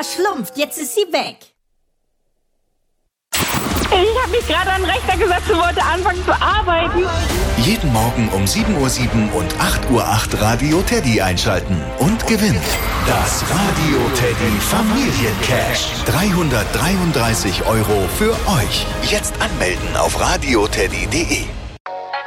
verschlumpft. Jetzt ist sie weg. Ich habe mich gerade an den Rechner gesetzt und wollte anfangen zu arbeiten. Jeden Morgen um 7:07 Uhr und 8:08 Uhr Radio Teddy einschalten und gewinnt das Radio Teddy Familiencash. 333 € für euch. Jetzt anmelden auf radioteddy.de.